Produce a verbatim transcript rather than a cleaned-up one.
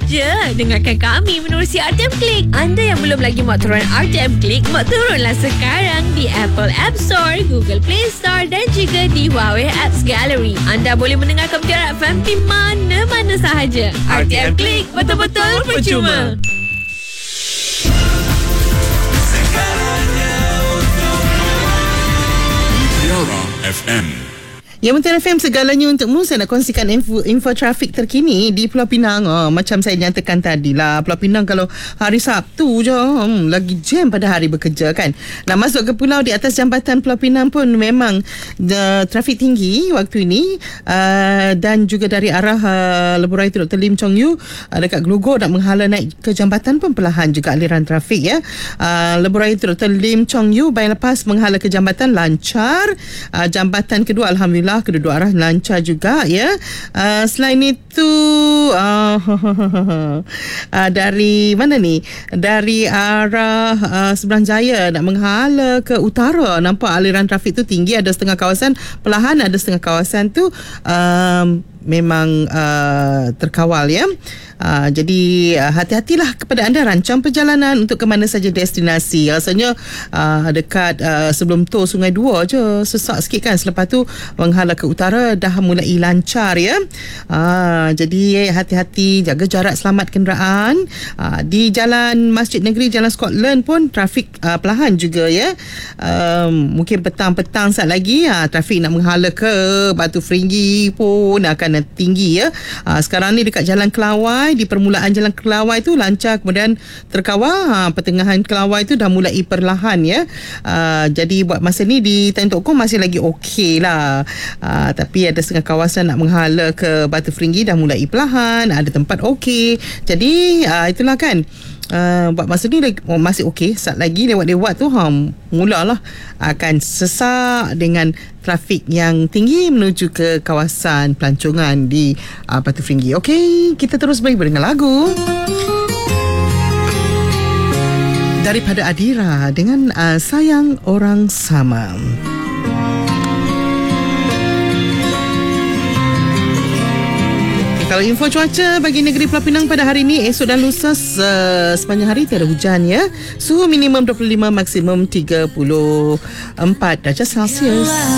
je. Dengarkan kami menerusi R T M Click. Anda yang belum lagi muat turun R T M Click, muat turunlah sekarang di Apple App Store, Google Play Store dan juga di Huawei Apps Gallery. Anda boleh mendengarkan Mutiara F M di mana-mana sahaja. R T M Click, betul-betul percuma. Mutiara F M. Ya, Mutiara F M, segalanya untukmu. Saya nak kongsikan info, info trafik terkini di Pulau Pinang. Oh, macam saya nyatakan tadi lah, Pulau Pinang kalau hari Sabtu je hmm, lagi jam pada hari bekerja kan. Nak masuk ke pulau di atas jambatan Pulau Pinang pun memang the, trafik tinggi waktu ini. Uh, dan juga dari arah uh, Lebuh Raya Doktor Lim Chong Yu uh, dekat Glogor nak menghala naik ke jambatan pun perlahan juga aliran trafik ya. Uh, Lebuh Raya Doktor Lim Chong Yu bayan lepas menghala ke jambatan lancar. Uh, jambatan kedua alhamdulillah kedua-dua arah lancar juga ya. Uh, selain itu uh, uh, dari mana ni? Dari arah uh, Seberang Jaya nak menghala ke utara, nampak aliran trafik tu tinggi. Ada setengah kawasan perlahan, ada setengah kawasan tu um, memang uh, terkawal ya. Uh, jadi uh, hati-hatilah kepada anda rancang perjalanan untuk ke mana saja destinasi. Rasanya uh, dekat uh, sebelum tol Sungai Dua je sesak sikit kan. Selepas tu menghala ke utara dah mulai lancar ya. Uh, jadi hati-hati, jaga jarak, selamat kenderaan. Uh, di Jalan Masjid Negeri, Jalan Scotland pun trafik uh, perlahan juga ya. Uh, mungkin petang-petang saat lagi uh, trafik nak menghala ke Batu Feringgi pun akan tinggi ya. Uh, sekarang ni dekat Jalan Kelawai, di permulaan Jalan Kelawai tu lancar, kemudian terkawal ha, pertengahan Kelawai tu dah mulai perlahan ya. Uh, jadi buat masa ni di Tanjung Tok Kong masih lagi okey lah. Uh, tapi ada setengah kawasan nak menghala ke Batu Feringgi dah mulai perlahan, ada tempat okey. Jadi uh, itulah kan. Uh, buat masa ni oh, masih okey. Saat lagi lewat-lewat tu ha, mulalah akan sesak dengan trafik yang tinggi menuju ke kawasan pelancongan di uh, Batu Feringgi. Okey, kita terus beri dengan lagu daripada Adira dengan uh, Sayang Orang Sama. Kalau info cuaca bagi negeri Pulau Pinang pada hari ini, esok dan lusa uh, sepanjang hari tiada hujan ya. Suhu minimum dua puluh lima, maksimum tiga puluh empat darjah Celsius.